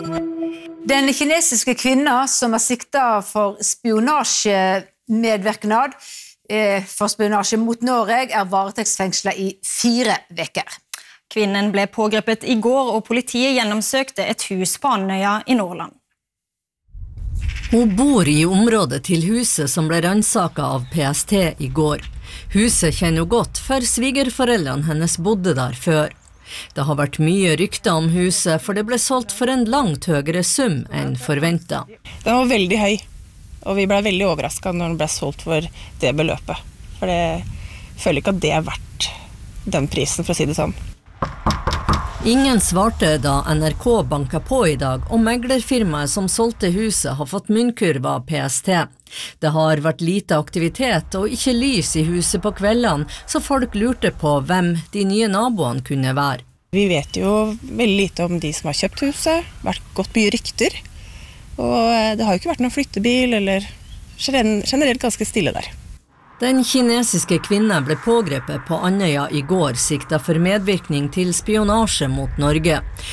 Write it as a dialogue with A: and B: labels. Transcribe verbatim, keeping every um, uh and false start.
A: Den kinesiske kvinna som er siktet for spionasjemedvirknad eh, for spionasje mot Norge er varetektsfengslet i fire veker.
B: Kvinnen ble pågrepet i går, og politiet gjennomsøkte et hus på Andøya i Nordland.
C: Hun bor i området til huset som ble ransaket av P S T i går. Huset kjenner hun godt, for svigerforeldrene hennes bodde der før. Det har vært mye rykter om huset, for det ble solgt for en langt høyere sum enn forventet.
D: Den var veldig høy, og vi ble veldig overrasket når den ble solgt for det beløpet. For jeg føler ikke at det er verdt den prisen, for å si det sånn.
C: Ingen svarte da N R K banket på i dag, og meglerfirmaet som solgte huset har fått munnkurv av P S T. Det har vært lite aktivitet og ikke lys i huset på kveldene, så folk lurte på hvem de nye naboene kunne være.
D: Vi vet jo veldig lite om de som har kjøpt huset, vært gått mye rykter, og det har jo ikke vært noen flyttebil, eller generelt ganske stille der.
C: Den kinesiske kvinnen ble pågrepet på Andøya i går, siktet for medvirkning til spionasje mot Norge.